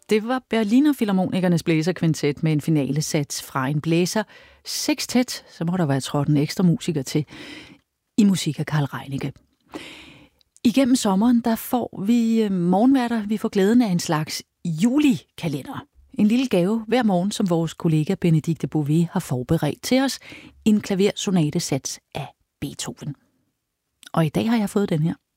Det var Berliner Philharmonikernes blæserkvintet med en finalesats fra en blæser sextet, så må der være trådt en ekstra musiker til, i musik af Carl Reinicke. Igennem sommeren, der får vi morgenværter, vi får glæden af en slags julikalender. En lille gave hver morgen, som vores kollega Benedikte Bové har forberedt til os. En klaversonatesats af Beethoven. Og i dag har jeg fået den her.